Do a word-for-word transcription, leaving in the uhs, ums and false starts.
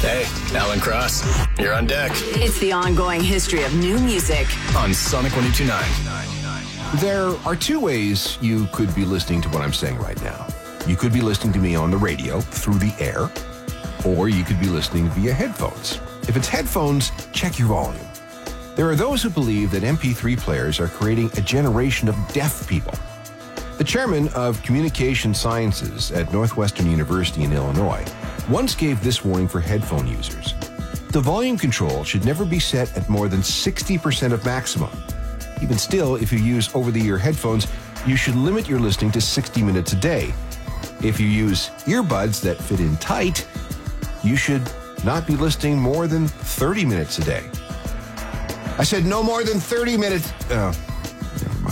Hey, Alan Cross, you're on deck. It's the ongoing history of new music on Sonic one oh two point nine. There are two ways you could be listening to what I'm saying right now. You could be listening to me on the radio through the air, or you could be listening via headphones. If it's headphones, check your volume. There are those who believe that M P three players are creating a generation of deaf people. The chairman of Communication Sciences at Northwestern University in Illinois once gave this warning for headphone users. The volume control should never be set at more than sixty percent of maximum. Even still, if you use over-the-ear headphones, you should limit your listening to sixty minutes a day. If you use earbuds that fit in tight, you should not be listening more than thirty minutes a day. I said no more than thirty minutes. Uh,